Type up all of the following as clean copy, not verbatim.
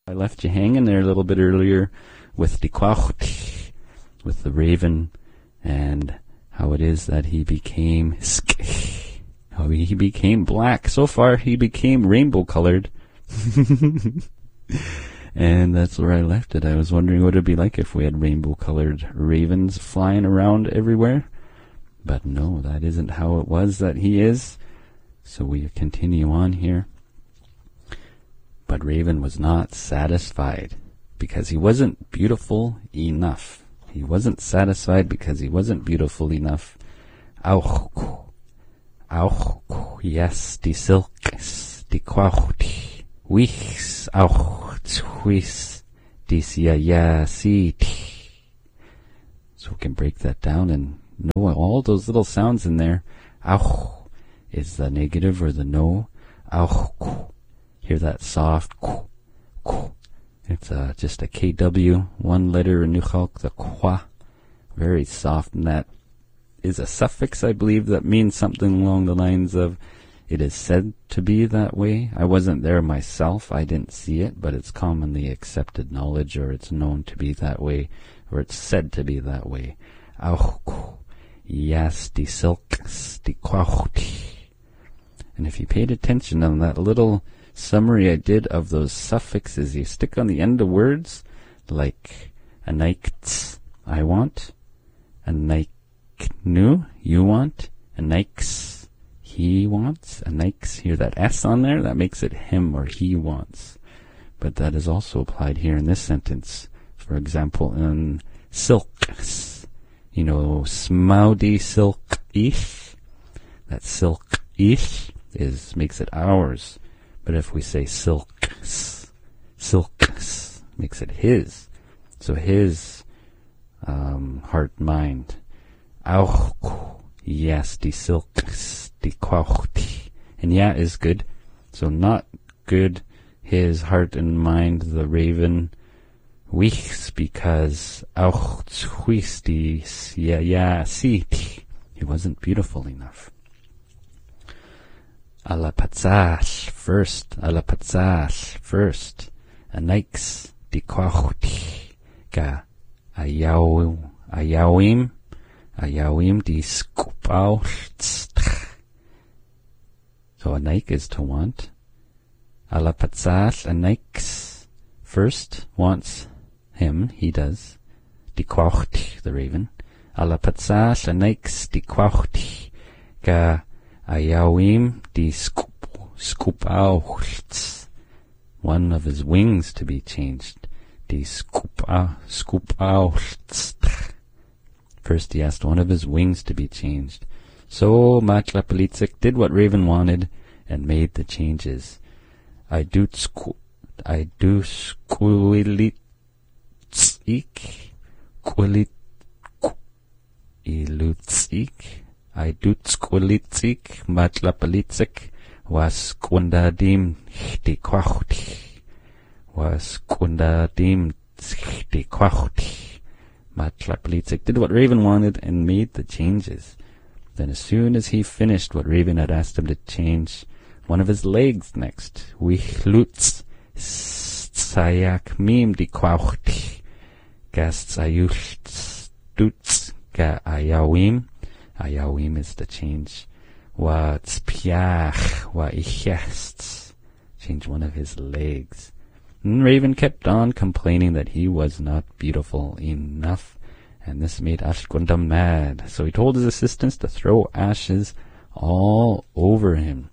I left you hanging there a little bit earlier with the Quacht, with the raven, and how it is that he became how he became black. So far, he became rainbow colored. And that's where I left it. I was wondering what it'd be like if we had rainbow colored ravens flying around everywhere. But no, that isn't how it was that he is. So we continue on here. But Raven was not satisfied because he wasn't beautiful enough. He wasn't satisfied because he wasn't beautiful enough. Auch, yes, die Silkes, die Quacht, wichs, auch, zwis, dis ja, sieht. So we can break that down and know all those little sounds in there. Auch is the negative or the no. Auch, hear that soft, it's just a KW, one letter in Nuchalk, the kwa, very soft, and that is a suffix, I believe, that means something along the lines of, it is said to be that way. I wasn't there myself, I didn't see it, but it's commonly accepted knowledge, or it's known to be that way, or it's said to be that way. Auch, yes, die Silkes, die Quacht. And if you paid attention on that little summary I did of those suffixes you stick on the end of words, like a nikts, I want, a niknu, you want, a nikes, he wants, a nikes, hear that S on there, that makes it him or he wants. But that is also applied here in this sentence. For example, in silks, you know, smaudi silk ish, that silk ish makes it ours. But if we say silks, makes it his. So his heart, mind. Auch, yes, die Silkes, die Quacht. And yeah is good. So not good, his heart and mind, the raven. Wichs, because auch zwis dies, ja, sieht. He wasn't beautiful enough. Alapatzas, first, a nikes, die Quacht, ga, ayawim, die skupaucht. So a nike is to want. Alapatzas, a nikes, first, wants him, he does. Die Quacht, the raven. Alapatzas, a nikes, die Quacht, ga, ayawim, die skupaucht. One of his wings to be changed. Die skupaucht. First he asked one of his wings to be changed. So Matlapalitzik did what Raven wanted and made the changes. I do squilitzik, I do squilitzik, Matlapalitzik, was kundadim die Quacht, was kundadim die Quacht. Matlapalitzik did what Raven wanted and made the changes. Then as soon as he finished what Raven had asked him to change, one of his legs next, Wichlutz, Sayak mim die Quacht, Gast Sayucht Stutz, Ga Ayawim. Ayawim is the change. Wa tzpiach, wa ichest. Change one of his legs. And Raven kept on complaining that he was not beautiful enough, and this made Ashkundam mad. So he told his assistants to throw ashes all over him.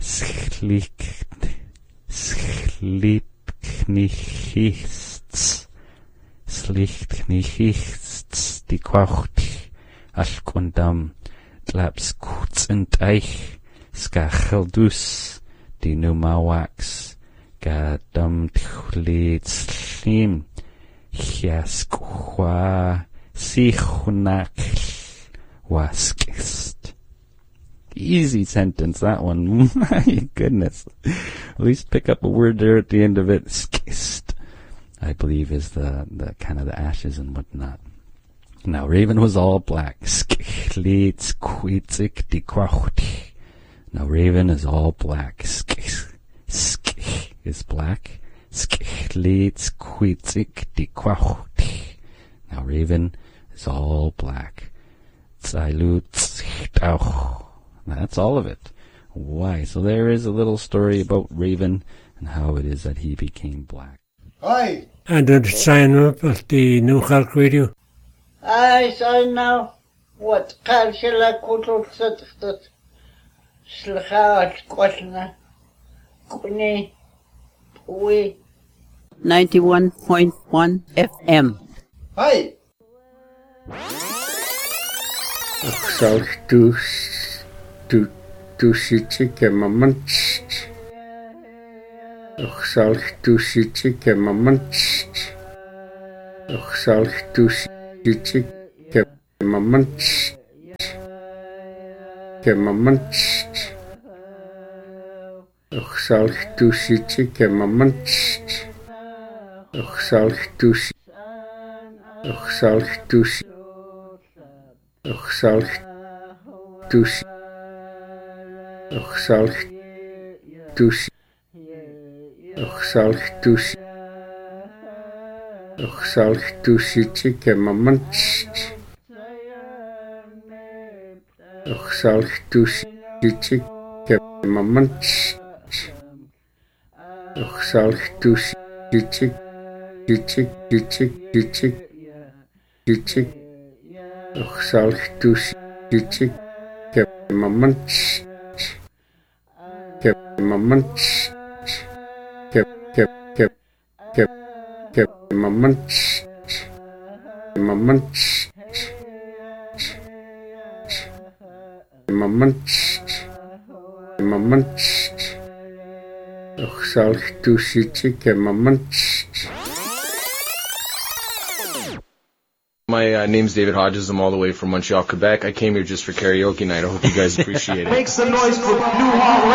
Slichtknichists, die Quacht, Ashkundam, Tlapskutz eich, Skacheldus, die Numawax, Gadam tchlitzlim, Chiaskwa, Sichunakl, Waskist. Easy sentence, that one. My goodness. At least pick up a word there at the end of it. Skist, I believe, is the kind of the ashes and whatnot. Now Raven was all black. Now Raven is all black. Is black. Now Raven is all black. That's all of it. Why? So there is a little story about Raven and how it is that he became black. Hi. And did sign up at the New Cork Radio? I sign now. What? Kalshila Kutul Suttat. Slachat Quatna. Kuni. Pui. 91.1 FM. Hi. Dusichike mamanch. Dusichike mamanch. Dusichike mamanch. Mamanch. Dusichike mamanch. My name's David Hodges. I'm all the way from Montreal, Quebec. I came here just for karaoke night. I hope you guys appreciate it. Make some noise for New Hall